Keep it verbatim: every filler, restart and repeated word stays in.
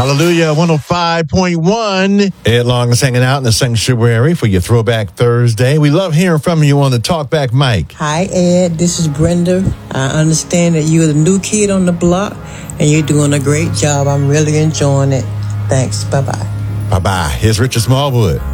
Hallelujah, one oh five point one. Ed Long is hanging out in the sanctuary for your Throwback Thursday. We love hearing from you on the Talkback mic. Hi, Ed. This is Brenda. I understand that you're the new kid on the block, and you're doing a great job. I'm really enjoying it. Thanks. Bye-bye. Bye-bye. Here's Richard Smallwood.